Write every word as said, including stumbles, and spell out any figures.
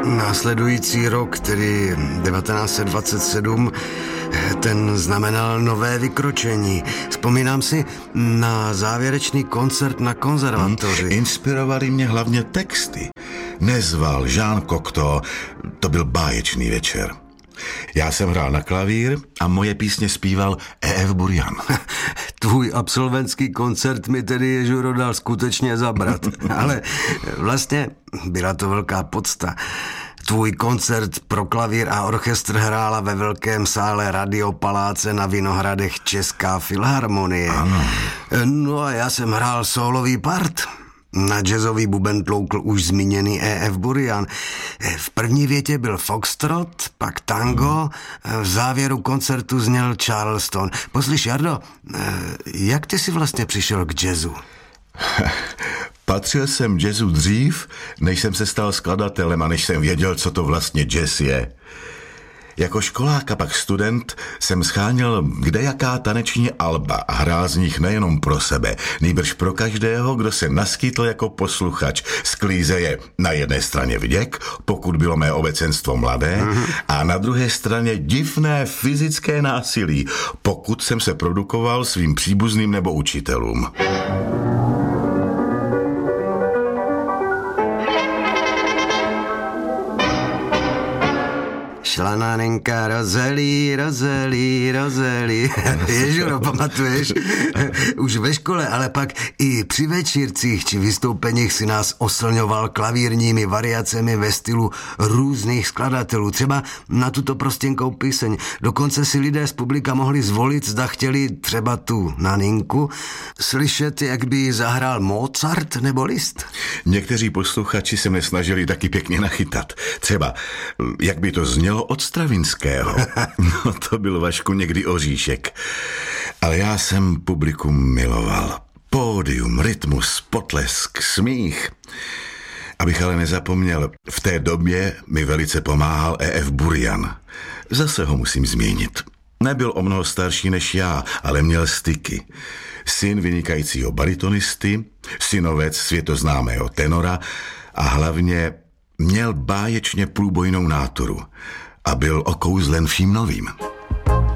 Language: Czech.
Následující rok, tedy devatenáct set dvacet sedm, ten znamenal nové vykročení. Vzpomínám si na závěrečný koncert na konzervatoři. Hmm, inspirovali mě hlavně texty. Nezval Jean Cocteau, to byl báječný večer. Já jsem hrál na klavír a moje písně zpíval E F Burian. Tvůj absolventský koncert mi tedy Ježuro dal skutečně zabrat. Ale vlastně byla to velká podsta. Tvůj koncert pro klavír a orchestr hrála ve velkém sále Radiopaláce na Vinohradech Česká filharmonie. Ano. No a já jsem hrál sólový part. Na jazzový buben tloukl už zmíněný E F Burian. V první větě byl foxtrot, pak tango, v závěru koncertu zněl Charleston. Poslyš, Jardo, jak ty jsi vlastně přišel k jazzu? Patřil jsem jazzu dřív, než jsem se stal skladatelem a než jsem věděl, co to vlastně jazz je. Jako školák a pak student jsem scháněl kdejaká taneční alba a hrál z nich nejenom pro sebe, nýbrž pro každého, kdo se naskytl jako posluchač. Sklízeje na jedné straně vděk, pokud bylo mé obecenstvo mladé, mm-hmm. a na druhé straně divné fyzické násilí, pokud jsem se produkoval svým příbuzným nebo učitelům. Šla Naninka Rozelí, Rozelí, Rozelí. Ježuro, pamatuješ? Už ve škole, ale pak i při večírcích či vystoupeních si nás oslňoval klavírními variacemi ve stylu různých skladatelů. Třeba na tuto prostěnkou píseň. Dokonce si lidé z publika mohli zvolit, zda chtěli třeba tu Naninku slyšet, jak by zahrál Mozart nebo Liszt. Někteří posluchači se mě snažili taky pěkně nachytat. Třeba, jak by to znělo od Stravinského. No to byl, Vašku, někdy oříšek. Ale já jsem publikum miloval. Pódium, rytmus, potlesk, smích. Abych ale nezapomněl, v té době mi velice pomáhal E F Burian. Zase ho musím zmínit. Nebyl o mnoho starší než já, ale měl styky. Syn vynikajícího baritonisty, synovec světoznámého tenora a hlavně měl báječně průbojnou náturu a byl okouzlen vším novým.